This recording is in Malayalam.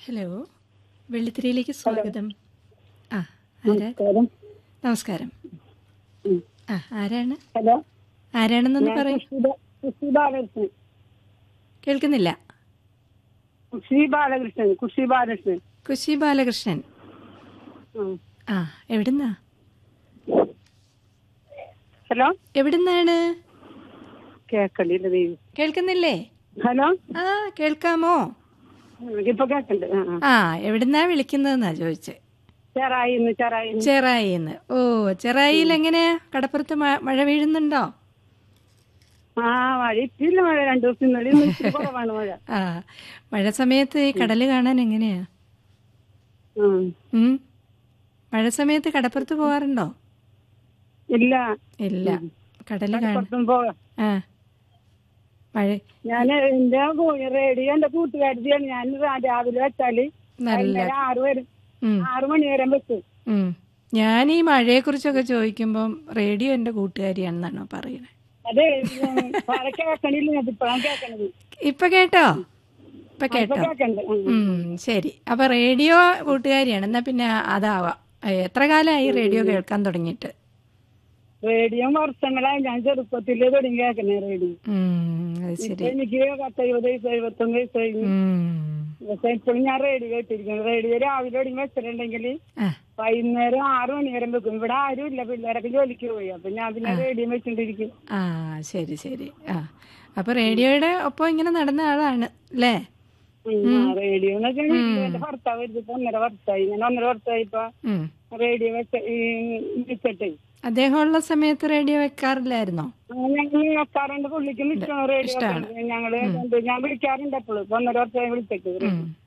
Hello, വെള്ളിത്തിരയിലേക്ക് hello. സ്വാഗതം. ആ, ആരാ? നമസ്കാരം. നമസ്കാരം. ഉം. ആ, ആരാണ്? ഹലോ. ആരാണെന്നൊന്ന് ഞാൻ പറയും. കുഷി ബാലകൃഷ്ണൻ. കേൾക്കുന്നില്ല. കുഷി ബാലകൃഷ്ണൻ. കുശി ബാലകൃഷ്ണൻ. ഉം. ആ, എവിടുന്നാ? ഹലോ. എവിടുന്നാണ്? കേക്കണ്ടില്ല ദൈവം. കേൾക്കുന്നില്ലേ? ഹലോ. ആ, കേൾക്കാമോ? ഇപ്പൊ കേക്കണ്ട്. ആ, എവിടുന്നാ വിളിക്കുന്നതെന്നാ ചോദിച്ചേ. ചെറായിന്ന്. ചെറായിന്ന്. ഓ, ചെറായിയിൽ എങ്ങനെയാ? കടപ്പുറത്ത് മഴ വീഴുന്നുണ്ടോ? ആ, മഴ ഇപ്പില്ല. മഴ 2 ദിവസം ഇന്നലെ ഇച്ചിരി കുറവാണ് മഴ. ആ, മഴ സമയത്ത് ഈ കടല് കാണാൻ എങ്ങനെയാ? ഉം. ഉം. മഴ സമയത്ത് കടപ്പുറത്ത് പോകാറുണ്ടോ? ഇല്ല. ഇല്ല. കടല് കാണാൻ. കടപ്പുറത്തും പോകാം. ആ, മഴ ഞാൻ എന്റെ റേഡിയോ എന്റെ കൂട്ടുകാരിയാണ്. ഞാൻ രാവിലെ വെച്ചാല് നല്ല. വൈകുന്നേരം 6 മണി വരെ വെക്കും. ഞാൻ ഈ മഴയെക്കുറിച്ചൊക്കെ ചോദിക്കുമ്പം റേഡിയോ എൻ്റെ കൂട്ടുകാരിയാണെന്നാണോ പറയുന്നത്? അതെ. കേക്കണില്ല. ഇപ്പഴാണ് കേക്കണത്. ഇപ്പൊ കേട്ടോ? ഇപ്പൊ ഇപ്പൊ കേട്ടോ? കേക്കണ്ട്. ശരി. അപ്പൊ റേഡിയോ കൂട്ടുകാരിയാണ്. എന്നാ പിന്നെ അതാവാം. എത്ര കാലമായി റേഡിയോ കേൾക്കാൻ തുടങ്ങിയിട്ട്? റേഡിയോ വർഷങ്ങളായി. ഞാൻ ചെറുപ്പത്തില് തുടങ്ങി കേൾക്കണേ റേഡിയോ. അത് ഇപ്പൊ ശരി. എനിക്ക് 70 വയസ്സ് 71 വയസ്സ് കഴിഞ്ഞു. പക്ഷെ ഇപ്പോഴും ഞാൻ റേഡിയോ കേട്ടിരിക്കുന്നു. റേഡിയോ രാവിലെ തുടങ്ങി വെച്ചിട്ടുണ്ടെങ്കിൽ ആ, വൈകുന്നേരം 6 മണി വരെ വെക്കും. ഇവിടെ ആരും ഇല്ല, പിള്ളേരൊക്കെ ജോലിക്ക് പോയി. അപ്പൊ ഞാൻ പിന്നെ റേഡിയോ വെച്ചോണ്ടിരിക്കും. ആ, ശരി ശരി. ആ, അപ്പൊ റേഡിയോയുടെ ഒപ്പം ഇങ്ങനെ നടന്ന ആളാണ് അല്ലേ? റേഡിയോ എന്ന് വെച്ചാൽ എന്റെ ഭർത്താവ് എടുത്തിട്ട് 1.5 വർഷമായി. ഞാൻ 1.5 വർഷമായി ഇപ്പൊ റേഡിയോ വെച്ചിട്ട്. അദ്ദേഹമുള്ള സമയത്ത് റേഡിയോ വെക്കാറില്ലായിരുന്നോ? ഞങ്ങൾ വെക്കാറുണ്ട്. പുള്ളിക്കും ഇഷ്ടമാണ് റേഡിയോ. ഇഷ്ടമാണ്. ഞാൻ വിളിക്കാറുണ്ട് എപ്പോഴും. ഇപ്പൊ 1.5 വർഷമായി വിളിച്ചിട്ട്.